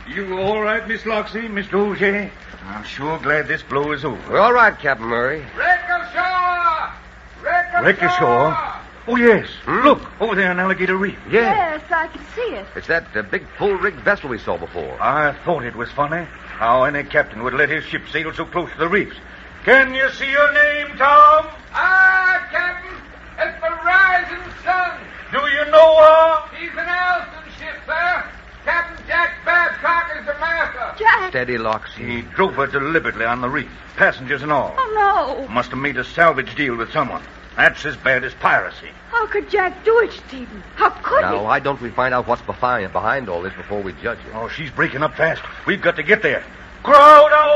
You all right, Miss Loxie, Mr. Auger? I'm sure glad this blow is over. We're all right, Captain Murray. Wreck ashore! Wreck ashore? Oh, yes. Look, over there on Alligator Reef. Yes, I can see it. It's that big full-rigged vessel we saw before. I thought it was funny how any captain would let his ship sail so close to the reefs. Can you see your name, Tom? Ah, Captain, it's the Rising Sun. Do you know her? He's an Alston ship, sir. Captain Jack Babcock is the master. Jack! Steady, Loxie. He drove her deliberately on the reef, passengers and all. Oh, no. Must have made a salvage deal with someone. That's as bad as piracy. How could Jack do it, Stephen? How could he? Now, why don't we find out what's behind all this before we judge it? Oh, she's breaking up fast. We've got to get there. Crowd out!